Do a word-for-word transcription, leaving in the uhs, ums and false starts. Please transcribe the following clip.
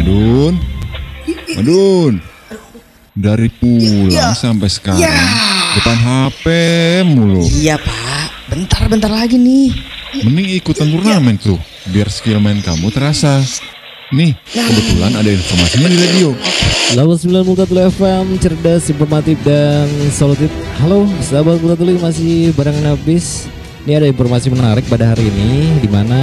Madun, Madun, dari pulang sampai sekarang Ya. depan H P mulu. Iya pak, bentar-bentar lagi nih. Mending ikutan turnamen tuh, biar skill main kamu terasa. Nih, kebetulan ada informasinya di radio. delapan sembilan Multatuli F M, cerdas, informatif, dan solutif. Halo, sahabat Multatuli, masih bareng Nabis. Ini ada informasi menarik pada hari ini, di mana